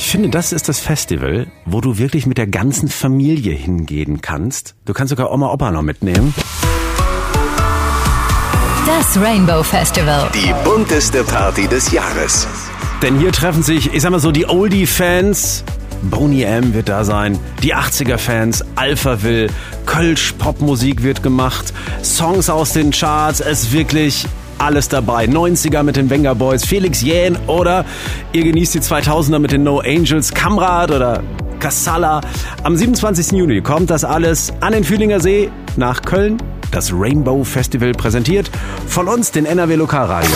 finde, das ist das Festival, wo du wirklich mit der ganzen Familie hingehen kannst. Du kannst sogar Oma, Opa noch mitnehmen. Das Rainbow Festival. Die bunteste Party des Jahres. Denn hier treffen sich, ich sag mal so, die Oldie-Fans. Boney M wird da sein, die 80er-Fans, Alphaville, Kölsch-Popmusik wird gemacht, Songs aus den Charts, es ist wirklich alles dabei. 90er mit den Venga Boys, Felix Jähn oder ihr genießt die 2000er mit den No Angels, Kamrat oder Kassala. Am 27. Juni kommt das alles an den Fühlinger See nach Köln. Das Rainbow Festival präsentiert von uns, den NRW Lokalradio.